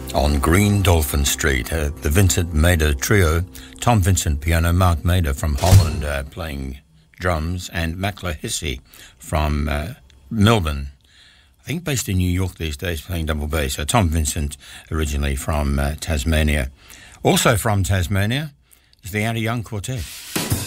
On Green Dolphin Street, the Vincent Mader Trio, Tom Vincent piano, Mark Mader from Holland playing drums, and Makla Hissey from Melbourne, I think based in New York these days, playing double bass. So Tom Vincent, originally from Tasmania. Also from Tasmania is the Andy Young Quartet.